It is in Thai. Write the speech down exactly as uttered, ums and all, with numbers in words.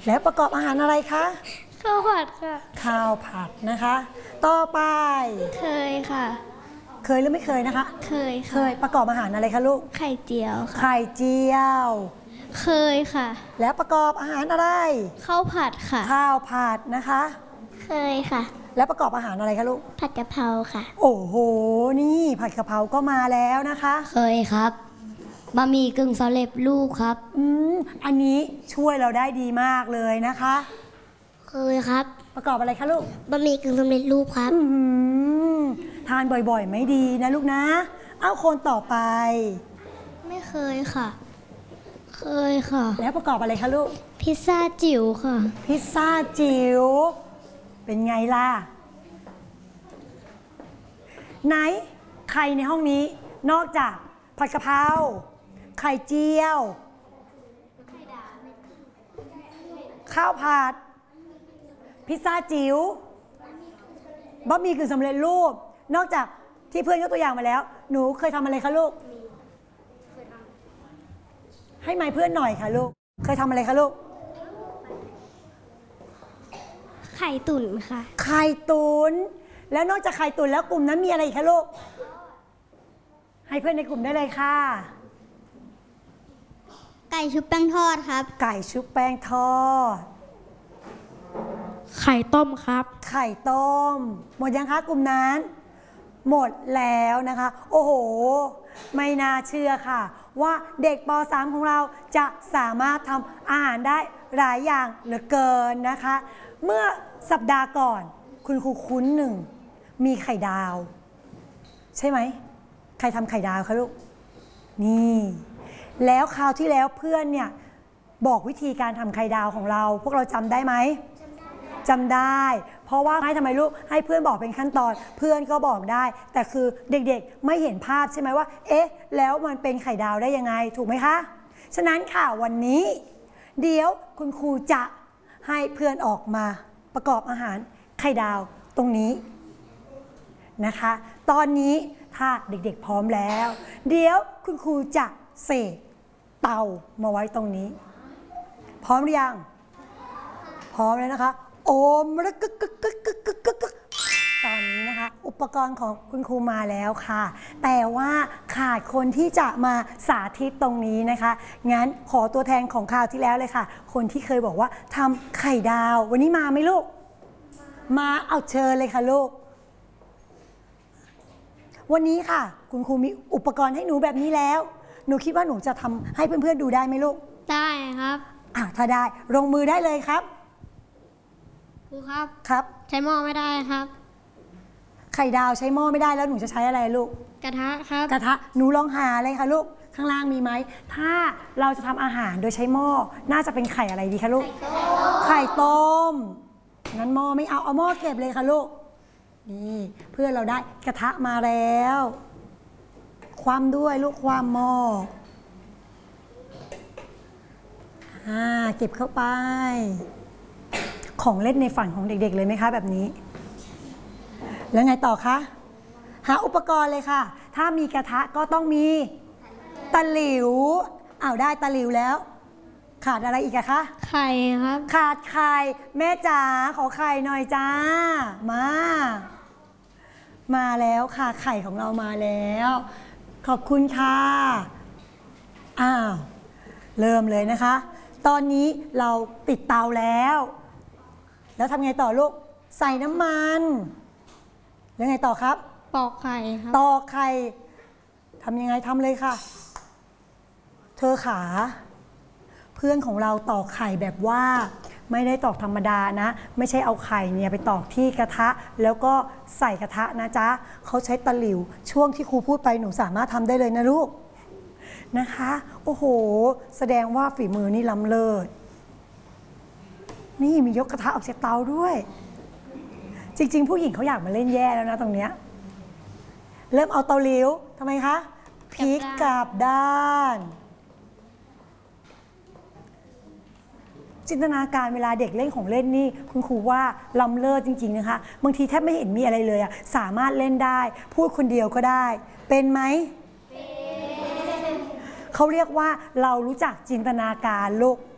แล้วประกอบอาหารอะไรคะข้าวผัดค่ะข้าวผัดนะคะต่อไปเคยค่ะเคยหรือไม่เคยนะคะเคยค่ะเคยประกอบอาหารอะไรคะลูกไข่เจียวค่ะไข่เจียวเคยค่ะแล้วประกอบอาหารอะไรข้าวผัดค่ะข้าวผัดนะคะเคยค่ะแล้วประกอบอาหารอะไรคะลูกผัดกะเพราค่ะโอ้โหนี่ผัดกะเพราก็มาแล้วนะคะเคยครับบะหมี่กึ่งสำเร็จรูปครับอืมอันนี้ช่วยเราได้ดีมากเลยนะคะเคยครับประกอบอะไรคะลูกบะหมี่กึ่งสำเร็จรูปครับทานบ่อยๆไม่ดีนะลูกนะเอาคนต่อไปไม่เคยค่ะเคยค่ะแล้วประกอบอะไรคะลูกพิซซ่าจิ๋วค่ะพิซซ่าจิ๋วเป็นไงล่ะไหนใครในห้องนี้นอกจากผัดกะเพราไข่เจียวข้าวผัดพิซซ่าจิ๋วบะหมี่กึ่งสำเร็จรูปนอกจากที่เพื่อนยกตัวอย่างมาแล้วหนูเคยทำอะไรคะลูกให้ไมค์เพื่อนหน่อยค่ะลูกเคยทำอะไรคะลูกไข่ตุ๋นค่ะไข่ตุ๋นแล้วนอกจากไข่ตุ๋นแล้วกลุ่มนั้นมีอะไรอีกคะลูกให้เพื่อนในกลุ่มได้เลยค่ะไก่ชุบแป้งทอดครับไก่ชุบแป้งทอดไข่ต้มครับไข่ต้มหมดยังคะกลุ่มนั้นหมดแล้วนะคะโอ้โหไม่น่าเชื่อค่ะว่าเด็กป .สาม ของเราจะสามารถทำอาหารได้หลายอย่างเหลือเกินนะคะเมื่อสัปดาห์ก่อนคุณครูคุ้นหนึ่งมีไข่ดาวใช่ไหมใครทำไข่ดาวคะลูกนี่แล้วคราวที่แล้วเพื่อนเนี่ยบอกวิธีการทำไข่ดาวของเราพวกเราจำได้ไหมจำได้เพราะว่าให้ทำไมลูกให้เพื่อนบอกเป็นขั้นตอนเพื่อนก็บอกได้แต่คือเด็กๆไม่เห็นภาพใช่ไหมว่าเอ๊ะแล้วมันเป็นไข่ดาวได้ยังไงถูกไหมคะฉะนั้นค่ะวันนี้เดี๋ยวคุณครูจะให้เพื่อนออกมาประกอบอาหารไข่ดาวตรงนี้นะคะตอนนี้ถ้าเด็กๆพร้อมแล้วเดี๋ยวคุณครูจะเสกเตามาไว้ตรงนี้พร้อมหรือยังพร้อมแล้วนะคะโอมแล้วกึกกึกกึกกึกกึกกึกกึกตอนนี้นะคะอุปกรณ์ของคุณครูมาแล้วค่ะแต่ว่าขาดคนที่จะมาสาธิตตรงนี้นะคะงั้นขอตัวแทนของคราวที่แล้วเลยค่ะคนที่เคยบอกว่าทำไข่ดาววันนี้มาไหมลูกมาเอาเชิญเลยค่ะลูกวันนี้ค่ะคุณครูมีอุปกรณ์ให้หนูแบบนี้แล้วหนูคิดว่าหนูจะทำให้เพื่อนๆดูได้ไหมลูกได้ครับอ่ะถ้าได้ลงมือได้เลยครับครูครับครับใช้หม้อไม่ได้ครับไข่ดาวใช้หม้อไม่ได้แล้วหนูจะใช้อะไรลูกกระทะครับกระทะหนูลองหาเลยค่ะลูกข้างล่างมีไหมถ้าเราจะทำอาหารโดยใช้หม้อน่าจะเป็นไข่อะไรดีคะลูกไข่ต้มงั้นหม้อไม่เอาเอาหม้อเก็บเลยค่ะลูกนี่เพื่อนเราได้กระทะมาแล้วความด้วยลูกความหม้ออ่าเก็บเข้าไปของเล่นในฝันของเด็กๆเลยไหมคะแบบนี้แล้วไงต่อคะหาอุปกรณ์เลยค่ะถ้ามีกระทะก็ต้องมีตะหลิวอ้าวได้ตะหลิวแล้วขาดอะไรอีกอะคะไข่ครับขาดไข่แม่จ๋าขอไข่หน่อยจ้ามามาแล้วค่ะไข่ของเรามาแล้วขอบคุณค่ะอ้าวเริ่มเลยนะคะตอนนี้เราติดเตาแล้วแล้วทำไงต่อลูกใส่น้ำมันแล้วไงต่อครับตอกไข่ครับตอกไข่ทำยังไงทำเลยค่ะเธอขาเพื่อนของเราตอกไข่แบบว่าไม่ได้ตอกธรรมดานะไม่ใช่เอาไข่เนี่ยไปตอกที่กระทะแล้วก็ใส่กระทะนะจ๊ะเขาใช้ตะหลิวช่วงที่ครูพูดไปหนูสามารถทำได้เลยนะลูกนะคะโอ้โหแสดงว่าฝีมือนี่ล้ำเลิศนี่มียกกระทะออกจากเตาด้วยจริงๆผู้หญิงเขาอยากมาเล่นแย่แล้วนะตรงเนี้ยเริ่มเอาเตาหลิวทำไมคะพลิกกลับด้านจินตนาการเวลาเด็กเล่นของเล่นนี่คุณครูว่าล้ำเลิศจริงๆนะคะบางทีแทบไม่เห็นมีอะไรเลยอะสามารถเล่นได้พูดคนเดียวก็ได้เป็นไหมเขาเรียกว่าเรารู้จักจินตนาการลูก